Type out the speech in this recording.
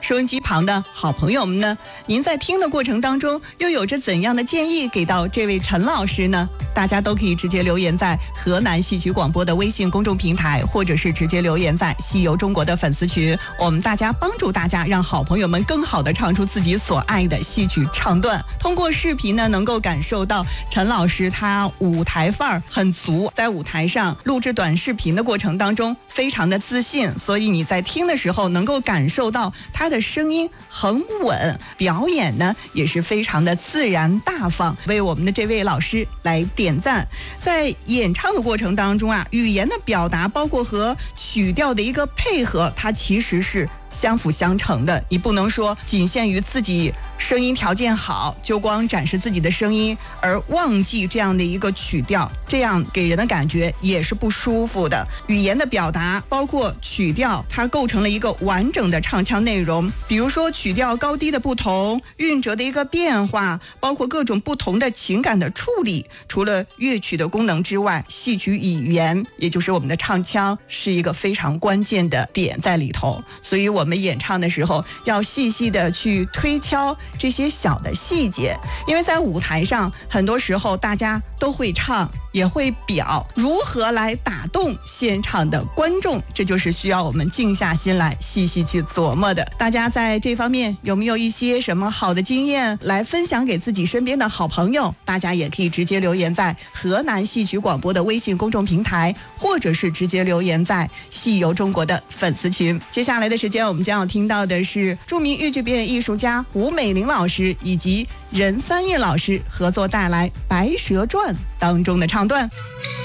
收音机旁的好朋友们呢，您在听的过程当中又有着怎样的建议给到这位陈老师呢？大家都可以直接留言在河南戏曲广播的微信公众平台，或者是直接留言在戏游中国的粉丝群，我们大家帮助大家让好朋友们更好的唱出自己所爱的戏曲唱段。通过视频呢，能够感受到陈老师他舞台范儿很足，在舞台上录制短视频的过程当中非常的自信，所以你在听的时候能够感受到他的声音很稳，表演呢也是非常的自然大方，为我们的这位老师来点赞。在演唱的过程当中啊，语言的表达包括和曲调的一个配合，它其实是相辅相成的。你不能说仅限于自己声音条件好就光展示自己的声音，而忘记这样的一个曲调，这样给人的感觉也是不舒服的。语言的表达包括曲调，它构成了一个完整的唱腔内容。比如说曲调高低的不同，韵辙的一个变化，包括各种不同的情感的处理。除了乐曲的功能之外，戏曲语言也就是我们的唱腔是一个非常关键的点在里头，所以我们演唱的时候要细细的去推敲这些小的细节。因为在舞台上很多时候大家都会唱也会表，如何来打动现场的观众，这就是需要我们静下心来细细去琢磨的。大家在这方面有没有一些什么好的经验来分享给自己身边的好朋友？大家也可以直接留言在河南戏曲广播的微信公众平台，或者是直接留言在戏游中国的粉丝群。接下来的时间我们将要听到的是著名豫剧表演艺术家吴美玲老师以及任三叶老师合作带来《白蛇传》当中的唱段。